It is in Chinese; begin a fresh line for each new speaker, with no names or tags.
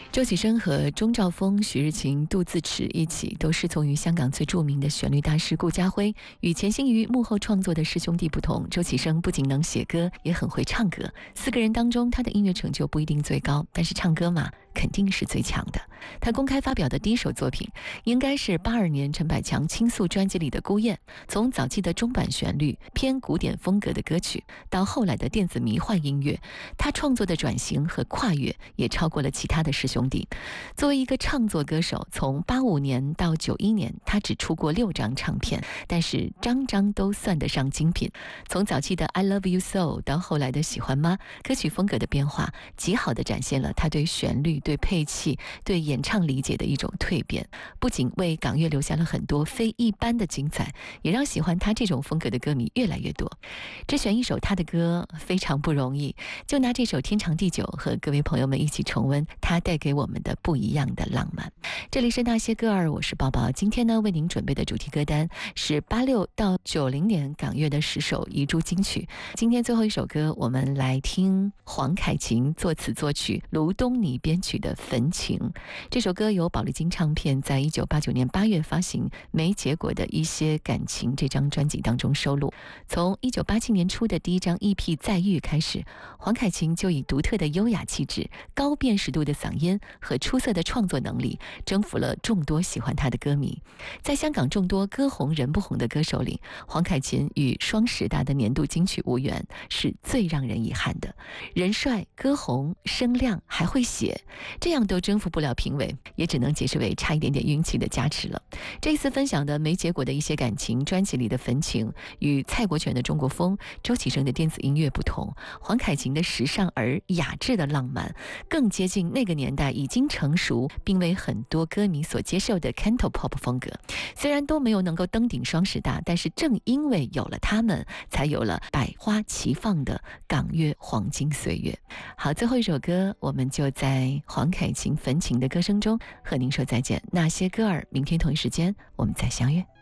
周启生和钟兆峰、徐日勤、杜自持一起都师从于香港最著名的旋律大师顾嘉辉。与潜心于幕后创作的师兄弟不同，周启生不仅能写歌，也很会唱歌。4个人当中，他的音乐成就不一定最高，但是唱歌嘛，肯定是最强的。他公开发表的第一首作品，应该是82年陈百强倾诉专辑里的《孤雁》。从早期的中版旋律、偏古典风格的歌曲，到后来的电子迷幻音乐，他创作的转型和跨越也超过了其他的师兄弟。作为一个唱作歌手，从85年到91年，他只出过6张唱片，但是张张都算得上精品。从早期的 I Love You So 到后来的喜欢吗，歌曲风格的变化极好地展现了他对旋律、对配器、对演唱理解的一种蜕变，不仅为港乐留下了很多非一般的精彩，也让喜欢他这种风格的歌迷越来越多。只选一首他的歌非常不容易，就拿这首《天长地久》和各位朋友们一起重温他带给我们的不一样的浪漫。这里是那些歌儿，我是宝宝。今天呢，为您准备的主题歌单是86到90年港乐的10首遗珠金曲。今天最后一首歌，我们来听黄凯芹作词作曲，卢东尼编曲的《焚情》。这首歌由宝丽金唱片在1989年8月发行《没结果的一些感情》这张专辑当中收录。从1987年出的第一张 EP《再遇》开始，黄凯芹就以独特的优雅气质、高辨识度的嗓音和出色的创作能力，征服了众多喜欢他的歌迷。在香港众多歌红人不红的歌手里，黄凯芹与双10大的年度金曲无缘，是最让人遗憾的。人帅、歌红、声亮，还会写，这样都征服不了评委，也只能解释为差一点点运气的加持了。这次分享的没结果的一些感情专辑里的焚情，与蔡国权的中国风、周启生的电子音乐不同，黄凯芹的时尚而雅致的浪漫，更接近那个年代已经成熟并为很多歌迷所接受的 Cantopop 风格。虽然都没有能够登顶双10大，但是正因为有了他们，才有了百花齐放的港乐黄金岁月。好，最后一首歌，我们就在黄凯芹焚情的歌声中和您说再见。那些歌儿，明天同一时间我们再相约。